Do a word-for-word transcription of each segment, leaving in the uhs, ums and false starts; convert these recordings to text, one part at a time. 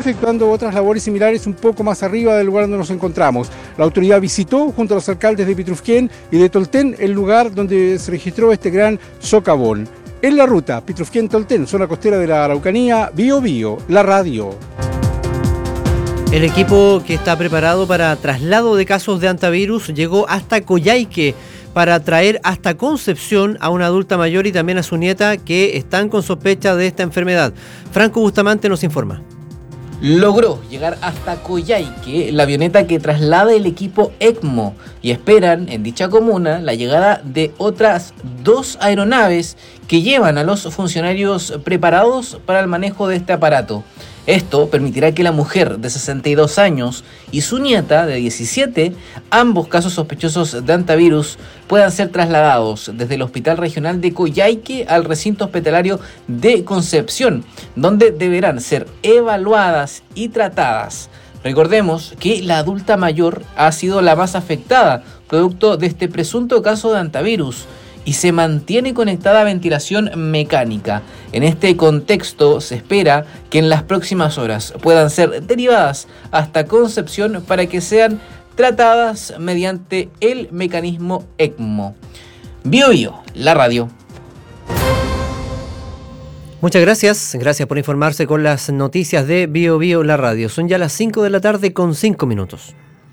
efectuando otras labores similares un poco más arriba del lugar donde nos encontramos. La autoridad visitó junto a los alcaldes de Pitrufquén y de Tolten el lugar donde se registró este gran socavón. En la ruta Pitrufquén-Tolten, zona costera de la Araucanía, Bío Bío, la radio. El equipo que está preparado para traslado de casos de hantavirus llegó hasta Coyhaique para traer hasta Concepción a una adulta mayor y también a su nieta que están con sospecha de esta enfermedad. Franco Bustamante nos informa. Logró llegar hasta Coyhaique la avioneta que traslada el equipo ECMO y esperan en dicha comuna la llegada de otras dos aeronaves que llevan a los funcionarios preparados para el manejo de este aparato. Esto permitirá que la mujer de sesenta y dos años y su nieta de diecisiete, ambos casos sospechosos de hantavirus, puedan ser trasladados desde el Hospital Regional de Coyhaique al recinto hospitalario de Concepción, donde deberán ser evaluadas y tratadas. Recordemos que la adulta mayor ha sido la más afectada, producto de este presunto caso de hantavirus, y se mantiene conectada a ventilación mecánica. En este contexto se espera que en las próximas horas puedan ser derivadas hasta Concepción para que sean tratadas mediante el mecanismo ECMO. Bío Bío, la radio. Muchas gracias, gracias por informarse con las noticias de Bío Bío, la radio. Son ya las cinco de la tarde con cinco minutos.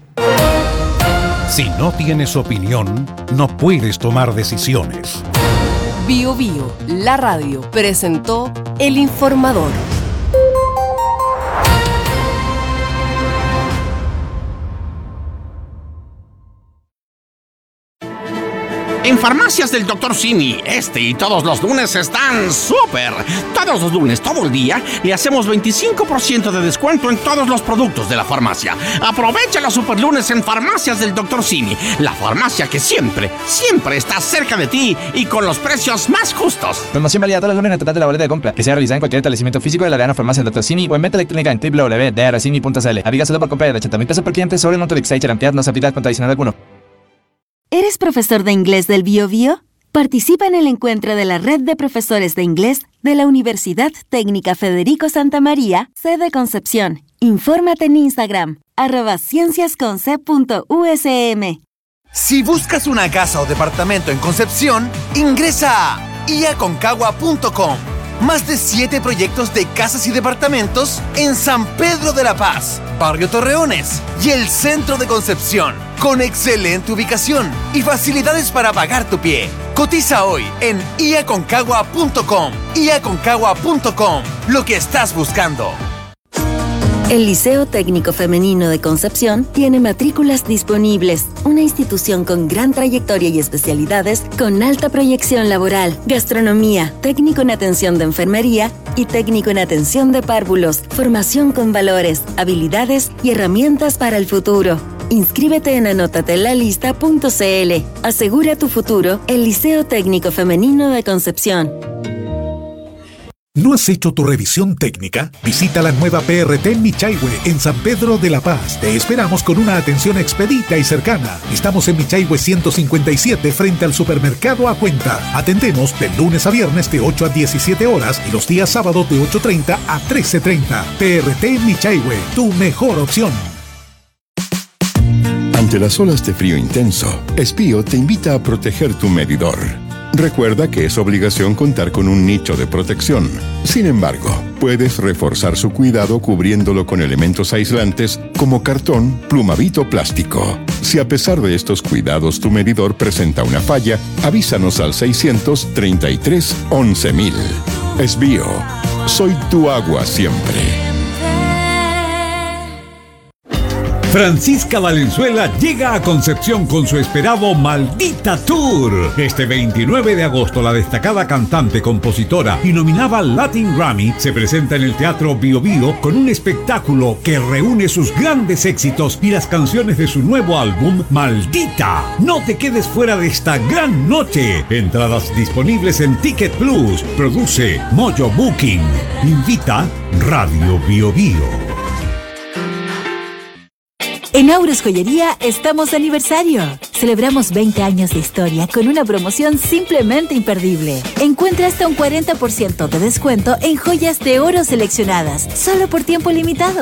Si no tienes opinión, no puedes tomar decisiones. Bío Bío, la radio, presentó El Informador. En Farmacias del doctor Simi, este y todos los lunes están súper. Todos los lunes, todo el día, le hacemos veinticinco por ciento de descuento en todos los productos de la farmacia. Aprovecha los super lunes en Farmacias del doctor Simi, la farmacia que siempre, siempre está cerca de ti y con los precios más justos. Promoción válida todos los lunes en el total de la boleta de compra, que sea realizada en cualquier establecimiento físico de la cadena Farmacia del doctor Simi o en venta electrónica en doble u doble u doble u punto d r simi punto c l. Aplica solo por compra de ochenta mil pesos por cliente sobre el monto de Excel y no se aplica con adicional alguno. ¿Eres profesor de inglés del Bío Bío? Participa en el encuentro de la Red de Profesores de Inglés de la Universidad Técnica Federico Santa María, sede Concepción. Infórmate en Instagram, arroba cienciasconce punto u s m. Si buscas una casa o departamento en Concepción, ingresa a i a concagua punto com. Más de siete proyectos de casas y departamentos en San Pedro de la Paz, Barrio Torreones y el centro de Concepción, con excelente ubicación y facilidades para pagar tu pie. Cotiza hoy en i a concagua punto com. i a concagua punto com, lo que estás buscando. El Liceo Técnico Femenino de Concepción tiene matrículas disponibles, una institución con gran trayectoria y especialidades con alta proyección laboral, gastronomía, técnico en atención de enfermería y técnico en atención de párvulos, formación con valores, habilidades y herramientas para el futuro. Inscríbete en anotatelalista punto c l. Asegura tu futuro, el Liceo Técnico Femenino de Concepción. ¿No has hecho tu revisión técnica? Visita la nueva P R T Michaihue en San Pedro de la Paz. Te esperamos con una atención expedita y cercana. Estamos en Michaihue ciento cincuenta y siete frente al supermercado A Cuenta. Atendemos de lunes a viernes de ocho a diecisiete horas y los días sábados de ocho treinta a trece treinta. P R T Michaihue, tu mejor opción. Ante las olas de frío intenso, Espío te invita a proteger tu medidor. Recuerda que es obligación contar con un nicho de protección. Sin embargo, puedes reforzar su cuidado cubriéndolo con elementos aislantes como cartón, plumavit o plástico. Si a pesar de estos cuidados tu medidor presenta una falla, avísanos al seiscientos treinta y tres once mil. Espío, soy tu agua siempre. Francisca Valenzuela llega a Concepción con su esperado Maldita Tour. Este veintinueve de agosto, la destacada cantante, compositora y nominada al Latin Grammy se presenta en el Teatro Bío Bío con un espectáculo que reúne sus grandes éxitos y las canciones de su nuevo álbum Maldita. No te quedes fuera de esta gran noche. Entradas disponibles en Ticket Plus. Produce Mojo Booking. Invita Radio Bío Bío. En Auros Joyería estamos de aniversario. Celebramos veinte años de historia con una promoción simplemente imperdible. Encuentra hasta un cuarenta por ciento de descuento en joyas de oro seleccionadas, solo por tiempo limitado.